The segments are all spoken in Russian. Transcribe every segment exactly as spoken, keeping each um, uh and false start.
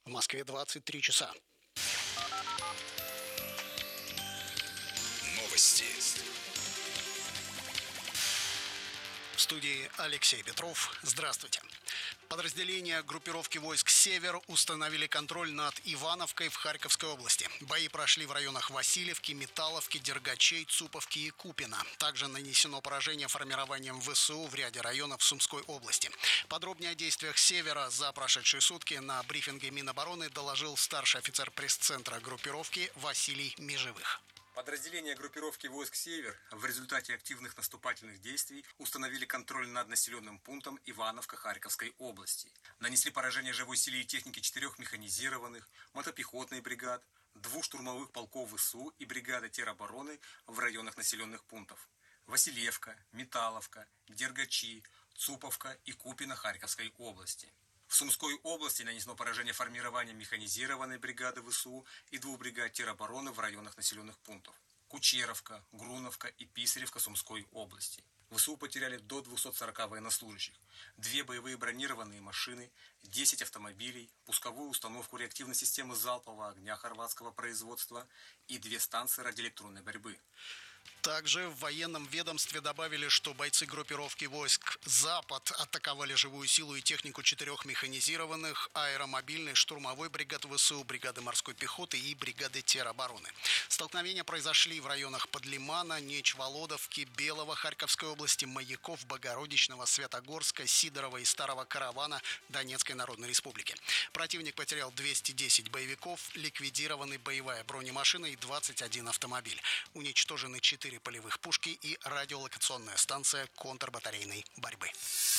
В Москве двадцать три часа. Новости. В студии Алексей Петров. Здравствуйте. Подразделения группировки войск «Север» установили контроль над Ивановкой в Харьковской области. Бои прошли в районах Васильевки, Металловки, Дергачей, Цуповки и Купино. Также нанесено поражение формированием ВСУ в ряде районов Сумской области. Подробнее о действиях «Севера» за прошедшие сутки на брифинге Минобороны доложил старший офицер пресс-центра группировки Василий Межевых. Подразделения группировки войск «Север» в результате активных наступательных действий установили контроль над населенным пунктом Ивановка Харьковской области. Нанесли поражение живой силе и технике четырех механизированных, мотопехотных бригад, двух штурмовых полков ВСУ и бригады теробороны в районах населенных пунктов Васильевка, Металловка, Дергачи, Цуповка и Купино Харьковской области. В Сумской области нанесено поражение формированием механизированной бригады ВСУ и двух бригад теробороны в районах населенных пунктов Кучеровка, Груновка и Писаревка Сумской области. ВСУ потеряли до двухсот сорока военнослужащих, две боевые бронированные машины, десять автомобилей, пусковую установку реактивной системы залпового огня хорватского производства и две станции радиоэлектронной борьбы. Также в военном ведомстве добавили, что бойцы группировки войск «Запад» атаковали живую силу и технику четырех механизированных, аэромобильной, штурмовой бригад ВСУ, бригады морской пехоты и бригады теробороны. Столкновения произошли в районах Подлимана, Нечволодовки, Белого Харьковской области, Маяков, Богородичного, Святогорска, Сидорова и Старого Каравана Донецкой Народной Республики. Противник потерял двести десять боевиков, ликвидированы боевая бронемашина и двадцать один автомобиль. Уничтожены четыре полевых пушки и радиолокационная станция контрбатарейной борьбы.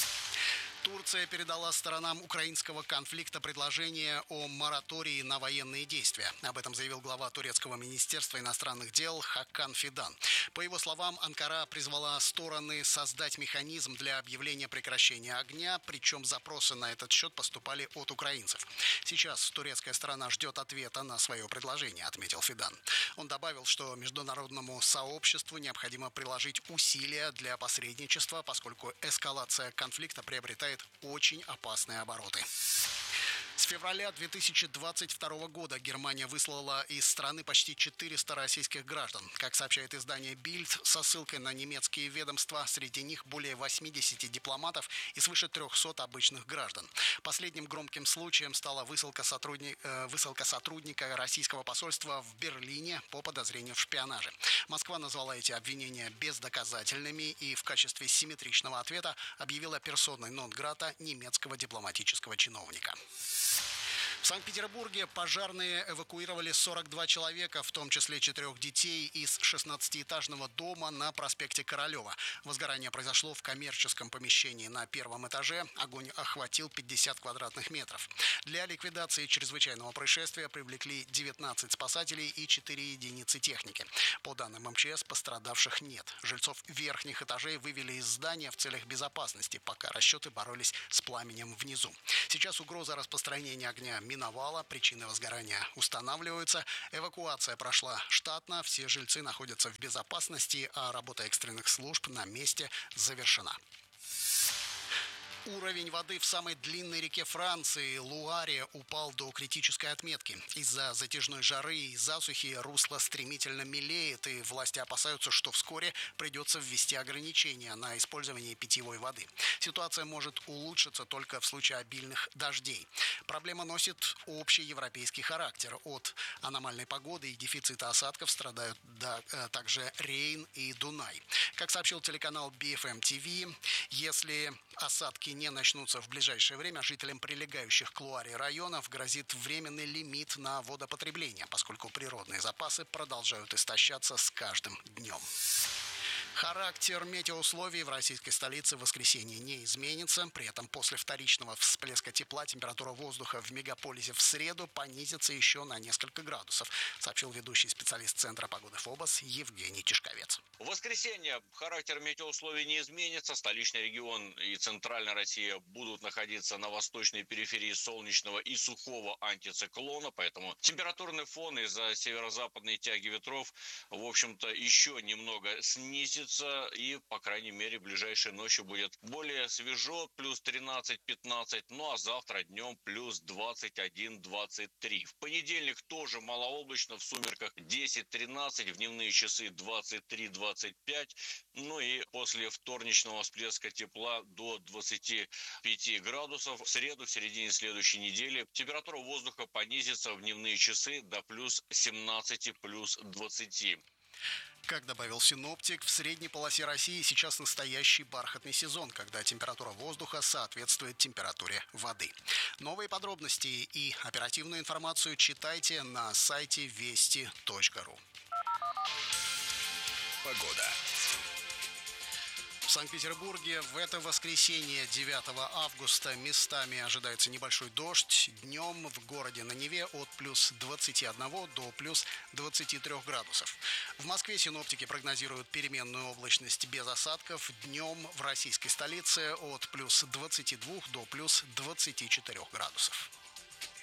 Турция передала сторонам украинского конфликта предложение о моратории на военные действия. Об этом заявил глава турецкого министерства иностранных дел Хакан Фидан. По его словам, Анкара призвала стороны создать механизм для объявления прекращения огня, причем запросы на этот счет поступали от украинцев. Сейчас турецкая сторона ждет ответа на свое предложение, отметил Фидан. Он добавил, что международному сообществу необходимо приложить усилия для посредничества, поскольку эскалация конфликта приобретает очень опасные обороты. С февраля две тысячи двадцать второго года Германия выслала из страны почти четыреста российских граждан. Как сообщает издание Bild со ссылкой на немецкие ведомства, среди них более восьмидесяти дипломатов и свыше трехсот обычных граждан. Последним громким случаем стала высылка, сотрудни... э, высылка сотрудника российского посольства в Берлине по подозрению в шпионаже. Москва назвала эти обвинения бездоказательными и в качестве симметричного ответа объявила персоной нон-грата немецкого дипломатического чиновника. В Санкт-Петербурге пожарные эвакуировали сорок два человека, в том числе четырех детей, из шестнадцатиэтажного дома на проспекте Королева. Возгорание произошло в коммерческом помещении на первом этаже. Огонь охватил пятьдесят квадратных метров. Для ликвидации чрезвычайного происшествия привлекли девятнадцать спасателей и четыре единицы техники. По данным эм че эс, пострадавших нет. Жильцов верхних этажей вывели из здания в целях безопасности, пока расчеты боролись с пламенем внизу. Сейчас угроза распространения огня миновала, причины возгорания устанавливаются. Эвакуация прошла штатно, все жильцы находятся в безопасности, а работа экстренных служб на месте завершена. Уровень воды в самой длинной реке Франции, Луаре, упал до критической отметки. Из-за затяжной жары и засухи русло стремительно мелеет, и власти опасаются, что вскоре придется ввести ограничения на использование питьевой воды. Ситуация может улучшиться только в случае обильных дождей. Проблема носит общий европейский характер. От аномальной погоды и дефицита осадков страдают да, также Рейн и Дунай. Как сообщил телеканал би эф эм ти ви, если осадки не начнутся в ближайшее время, жителям прилегающих к Луаре районов грозит временный лимит на водопотребление, поскольку природные запасы продолжают истощаться с каждым днем. Характер метеоусловий в российской столице в воскресенье не изменится. При этом после вторичного всплеска тепла температура воздуха в мегаполисе в среду понизится еще на несколько градусов, сообщил ведущий специалист Центра погоды ФОБОС Евгений Тишковец. В воскресенье характер метеоусловий не изменится. Столичный регион и центральная Россия будут находиться на восточной периферии солнечного и сухого антициклона, поэтому температурный фон из-за северо-западной тяги ветров, в общем-то, еще немного снизится. понизится, и, по крайней мере, ближайшей ночью будет более свежо, плюс тринадцать-пятнадцать, ну а завтра днем плюс двадцать один - двадцать три. В понедельник тоже малооблачно, в сумерках десять-тринадцать, в дневные часы двадцать три - двадцать пять, ну и после вторничного всплеска тепла до двадцати пяти градусов. В среду, в середине следующей недели, температура воздуха понизится в дневные часы до плюс семнадцати, плюс двадцати. Как добавил синоптик, в средней полосе России сейчас настоящий бархатный сезон, когда температура воздуха соответствует температуре воды. Новые подробности и оперативную информацию читайте на сайте вести точка ру. Погода. В Санкт-Петербурге в это воскресенье, девятого августа, местами ожидается небольшой дождь. Днем в городе на Неве от плюс двадцати одного до плюс двадцати трёх градусов. В Москве синоптики прогнозируют переменную облачность без осадков. Днем в российской столице от плюс двадцати двух до плюс двадцати четырёх градусов.